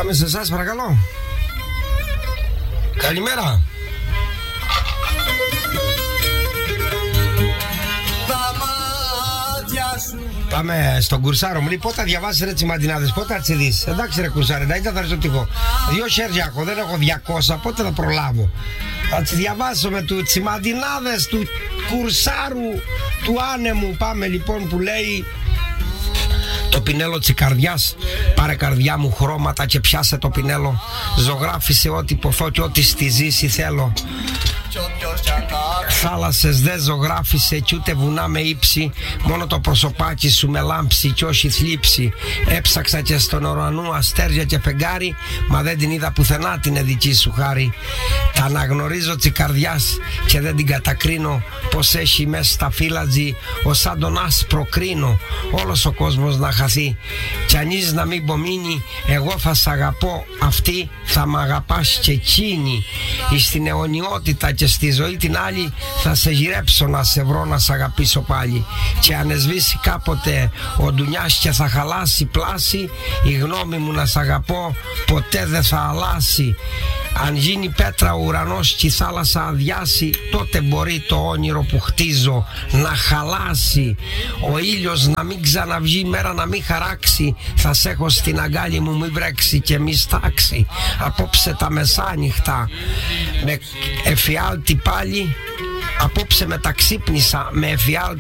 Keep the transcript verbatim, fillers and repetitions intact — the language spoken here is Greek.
Πάμε σε εσάς παρακαλώ. Καλημέρα. Πάμε στον Κουρσάρο. Μου λέει πότε θα διαβάσεις ρε τσιμαντινάδες, πότε θα τις δεις. Εντάξει ρε Κουρσάρε, εντάξει θα έρθω τυχό. Δύο σέρια έχω, δεν έχω διακόσια, πότε θα προλάβω. Θα τις διαβάσω με του τσιμαντινάδες, του Κουρσάρου, του άνεμου. Πάμε λοιπόν που λέει: το πινέλο της καρδιάς, πάρε καρδιά μου χρώματα και πιάσε το πινέλο. Ζωγράφισε ό,τι ποθώ και ό,τι στη ζήση θέλω. Θάλασσες δεν ζωγράφισε κι ούτε βουνά με ύψη. Μόνο το προσωπάκι σου με λάμψη κι όχι θλίψη. Έψαξα και στον ουρανό αστέρια και φεγγάρι, μα δεν την είδα πουθενά την δική σου χάρη. Τα αναγνωρίζω της καρδιάς και δεν την κατακρίνω, πως έχει μέσα στα φύλατζι ως σαν τον άσπρο κρίνο. Όλος ο κόσμος να χαθεί κι ανείς να μην πομείνει. Εγώ θα σ' αγαπώ, αυτή θα μ' αγαπάς και εκείνη. Εις την αιωνιότητα και στη ζωή την άλλη θα σε γυρέψω να σε βρω, να σ' αγαπήσω πάλι. Και αν σβήσει κάποτε ο ντουνιάς και θα χαλάσει πλάση, η γνώμη μου να σ' αγαπώ ποτέ δεν θα αλλάσει. Αν γίνει πέτρα ο ουρανός και η θάλασσα αδειάσει, τότε μπορεί το όνειρο που χτίζω να χαλάσει. Ο ήλιος να μην ξαναβγεί, μέρα να μην χαράξει. Θα σ' έχω στην αγκάλι μου, μη βρέξει και μη στάξει. Απόψε τα μεσάνυχτα με εφιάλτη πάλι. Απόψε με τα ξύπνησα με εφιάλτη